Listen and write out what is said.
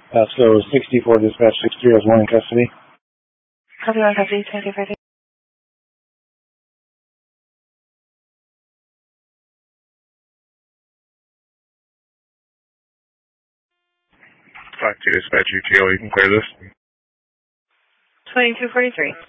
So 64 dispatch 63 has one in custody. Copy one, custody, 2030. Dispatch UTO, you can clear this. 2243.